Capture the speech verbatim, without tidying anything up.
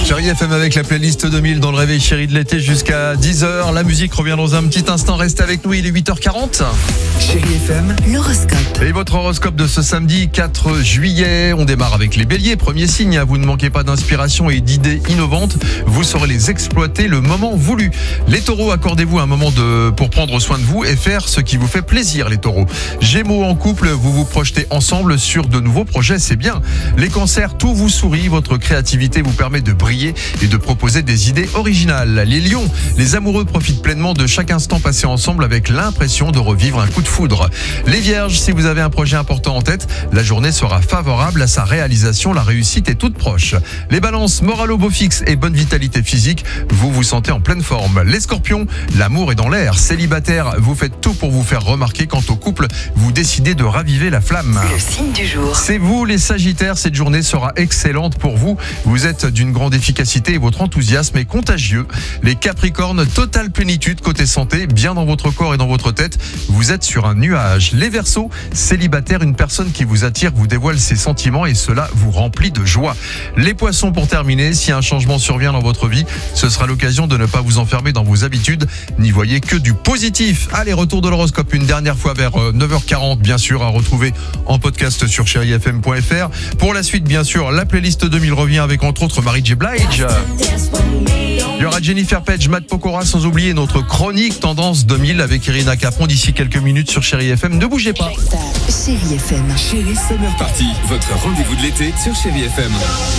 Chérie F M avec la playlist deux mille dans le réveil chéri de l'été jusqu'à dix heures. La musique revient dans un petit instant. Restez avec nous, il est huit heures quarante. Chérie F M, l'horoscope. Et votre horoscope de ce samedi quatre juillet. On démarre avec les béliers. Premier signe, vous ne manquez pas d'inspiration et d'idées innovantes. Vous saurez les exploiter le moment voulu. Les taureaux, accordez-vous un moment de, pour prendre soin de vous et faire ce qui vous fait plaisir, les taureaux. Gémeaux, en couple, vous vous projetez ensemble sur de nouveaux projets, c'est bien. Les cancers, tout vous sourit. Votre créativité vous permet de briller et de proposer des idées originales. Les lions, les amoureux profitent pleinement de chaque instant passé ensemble avec l'impression de revivre un coup de foudre. Les vierges, si vous avez un projet important en tête, la journée sera favorable à sa réalisation, la réussite est toute proche. Les balances, moral au beau fixe et bonne vitalité physique, vous vous sentez en pleine forme. Les scorpions, l'amour est dans l'air. Célibataire, vous faites tout pour vous faire remarquer. Quant au couple, vous décidez de raviver la flamme. Le signe du jour. C'est vous les sagittaires, cette journée sera excellente pour vous. Vous êtes d'une grande efficacité et votre enthousiasme est contagieux. Les capricornes, totale plénitude côté santé, bien dans votre corps et dans votre tête. Vous êtes sur un nuage. Les verseaux, célibataire, une personne qui vous attire vous dévoile ses sentiments et cela vous remplit de joie. Les poissons, pour terminer, si un changement survient dans votre vie, ce sera l'occasion de ne pas vous enfermer dans vos habitudes. N'y voyez que du positif. Allez, retour de l'horoscope une dernière fois vers neuf heures quarante, bien sûr, à retrouver en podcast sur chéri f m point f r. Pour la suite, bien sûr, la playlist deux mille revient avec entre autres Mary J. Blige. Il y aura Jennifer Page, Matt Pokora, sans oublier notre chronique Tendance deux mille avec Irina Capron d'ici quelques minutes sur Chéri F M. Ne bougez pas. Chérie F M. Chérie Summer Party, votre rendez-vous de l'été sur Chérie F M.